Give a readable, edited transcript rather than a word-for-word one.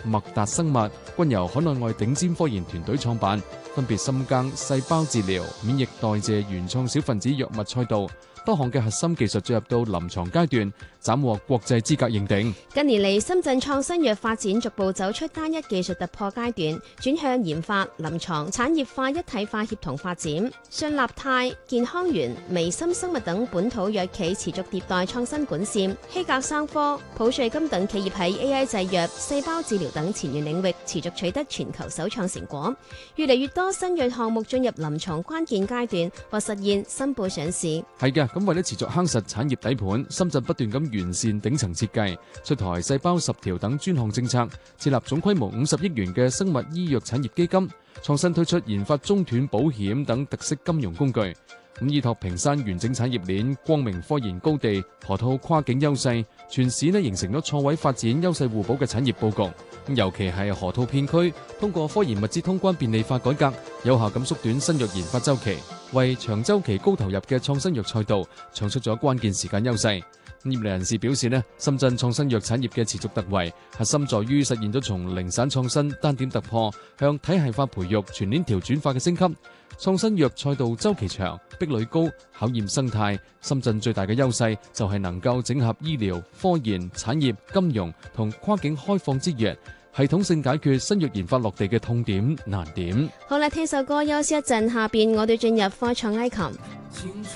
麥達生物均由海內外頂尖科研團隊創辦，分別深耕細胞治療、免疫代謝原創小分子藥物賽道，多項嘅核心技術進入到臨床階段，斬獲國際資格認定。 近年嚟，深圳創新藥發展逐步走出單一技術突破階段，轉向研發、臨床、產業化一體化協同發展。信立泰、健康園、微心生物等本土藥企持續迭代創新管線，希格生科、普瑞金等企業喺 AI 製藥、細胞治療等前沿領域持續取得全球首創成果。越嚟越多新藥項目進入臨床關鍵階段或實現申報上市。 係嘅，咁為咗持續夯實產業底盤，深圳不斷咁完善頂層設計，出台細胞10條等專項政策，設立總規模50億元嘅生物醫藥產業基金，創新推出研發中斷保險等特色金融工具。咁依託屏山完整產業鏈、光明科研高地、河套跨境優勢，全市形成咗錯位發展、優勢互補嘅產業佈局。尤其係河套片區，通過科研物資通關便利化改革，有效咁縮短新藥研發週期，為長週期高投入嘅創新藥賽道搶出咗關鍵時間優勢。業內人士表示，深圳創新藥產業嘅持續突圍，核心在於實現咗從零散創新單點突破，向體系化培育、全鏈條轉化嘅升級。創新藥賽道週期長、壁壘高、考驗生態。深圳最大嘅優勢就係能夠整合醫療、科研、產業、金融同跨境開放資源，系統性解決新藥研發落地嘅痛點難點。 好啦，聽首歌休息一陣，下邊我哋進入科創 icon。